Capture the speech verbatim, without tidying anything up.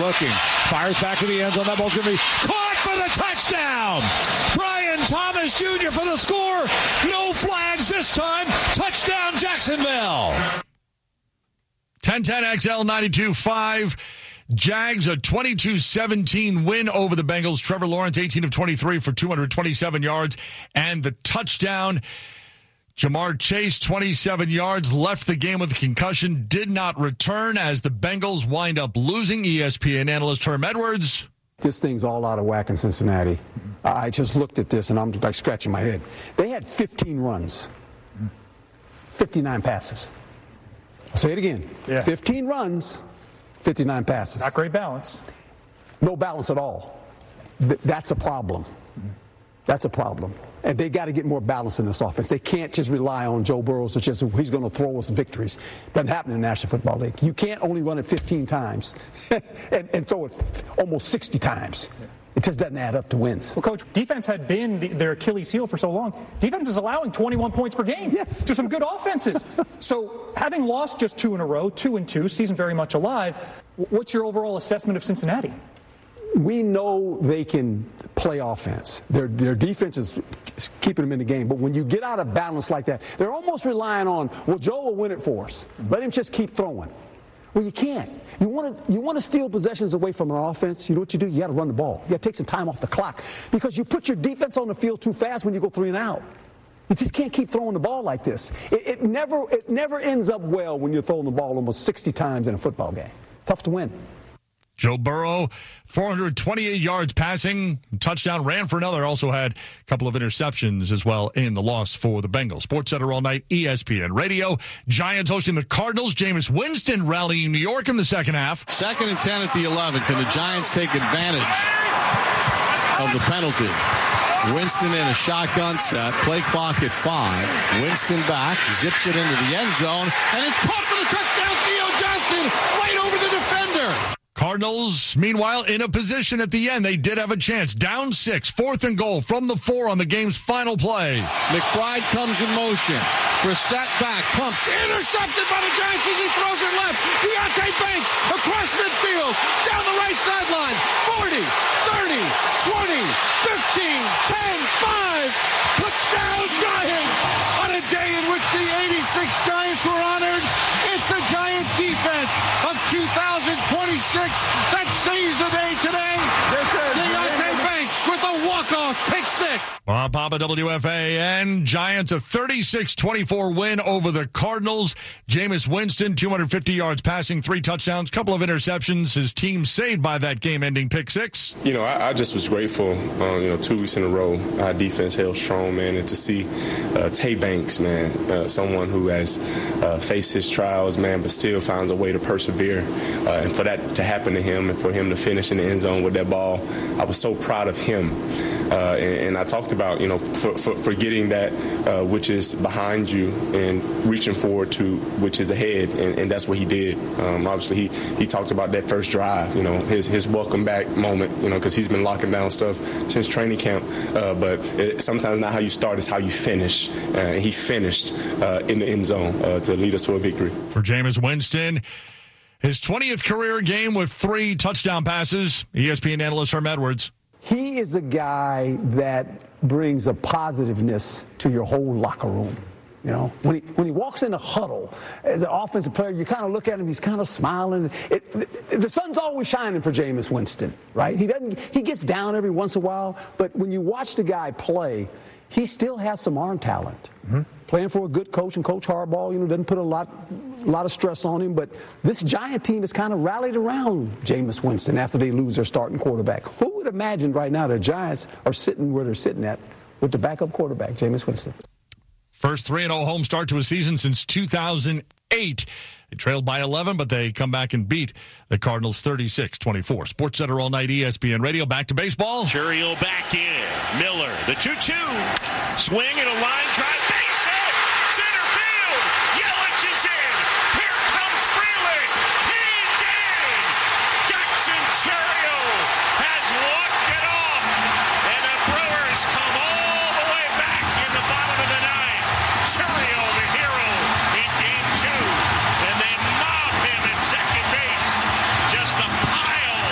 looking. Fires back to the end zone. That ball's going to be caught for the touchdown. Brian Thomas Junior for the score. No flags this time. Touchdown, Jacksonville. ten ten X L ninety-two point five. Jags a twenty-two seventeen win over the Bengals. Trevor Lawrence eighteen of twenty-three for two hundred twenty-seven yards and the touchdown. Jamar Chase, twenty-seven yards, left the game with a concussion, did not return as the Bengals wind up losing. E S P N analyst Herm Edwards. This thing's all out of whack in Cincinnati. I just looked at this and I'm like scratching my head. They had fifteen runs, fifty-nine passes. I'll say it again. Yeah. fifteen runs, fifty-nine passes. Not great balance. No balance at all. Th- that's a problem. That's a problem. And they got to get more balance in this offense. They can't just rely on Joe Burrow to just, he's going to throw us victories. Doesn't happen in the National Football League. You can't only run it fifteen times and, and throw it almost sixty times. It just doesn't add up to wins. Well, Coach, defense had been the, their Achilles heel for so long. Defense is allowing twenty-one points per game. Yes. To some good offenses. So having lost just two in a row, two and two, season very much alive, what's your overall assessment of Cincinnati? We know they can play offense. Their their defense is keeping them in the game. But when you get out of balance like that, they're almost relying on, well, Joe will win it for us. Let him just keep throwing. Well, you can't. You want to you want to steal possessions away from an offense. You know what you do? You got to run the ball. You got to take some time off the clock because you put your defense on the field too fast when you go three and out. You just can't keep throwing the ball like this. It, it never it never ends up well when you're throwing the ball almost sixty times in a football game. Tough to win. Joe Burrow, four hundred twenty-eight yards passing, touchdown, ran for another, also had a couple of interceptions as well in the loss for the Bengals. Sports Center all night, E S P N Radio. Giants hosting the Cardinals. Jameis Winston rallying New York in the second half. Second and ten at the eleven. Can the Giants take advantage of the penalty? Winston in a shotgun set, play clock at five. Winston back, zips it into the end zone, and it's caught for the touchdown. Theo Johnson right over the defender. Cardinals, meanwhile, in a position at the end. They did have a chance. Down six, fourth and goal from the four on the game's final play. McBride comes in motion. Brissett back, pumps, intercepted by the Giants as he throws it left. Deontay Banks across midfield, down the right sideline. forty, thirty, twenty, fifteen, ten, five. Touchdown Giants! On a day in which the eighty-six Giants were honored, it's the Giant defense of two thousand twenty-six that saves the day today. Deontay Banks with a walk-off pick six. Bob Papa, W F A N. Giants a thirty-six twenty-four win over the Cardinals. Jameis Winston, two hundred fifty yards passing, three touchdowns, couple of interceptions. His team saved by that game-ending pick six. You know, I, I just was grateful, uh, you know, two weeks in a row, our defense held strong, man, and to see uh, Tay Banks, man, uh, someone who has uh, faced his trials, man, but still finds a way to persevere. Uh, and for that to happen to him and for him to finish in the end zone with that ball, I was so proud of him. Uh, and, and I talked about, you know, for, for, for getting that uh, which is behind you and reaching forward to which is ahead, and, and that's what he did. Um, obviously, he, he talked about that first drive, you know, his his welcome back moment, you know, because he's been locking down stuff since training camp. Uh, but it, sometimes not how you start, it's how you finish. Uh, he finished uh, in the end zone uh, to lead us to a victory. For Jameis Winston, his twentieth career game with three touchdown passes. E S P N analyst Herm Edwards. He is a guy that brings a positiveness to your whole locker room. You know, when he when he walks in the huddle as an offensive player, you kind of look at him. He's kind of smiling. It, the, the sun's always shining for Jameis Winston, right? He doesn't. He gets down every once in a while, but when you watch the guy play, he still has some arm talent. Mm-hmm. Playing for a good coach, and Coach Harbaugh, you know, doesn't put a lot, a lot of stress on him. But this Giant team has kind of rallied around Jameis Winston after they lose their starting quarterback. Who would imagine right now the Giants are sitting where they're sitting at with the backup quarterback, Jameis Winston? First three and oh home start to a season since two thousand eight. They trailed by eleven, but they come back and beat the Cardinals thirty-six twenty-four. Sports Center all night, E S P N Radio. Back to baseball. Churio back in. Miller, the two two. Swing and a line drive.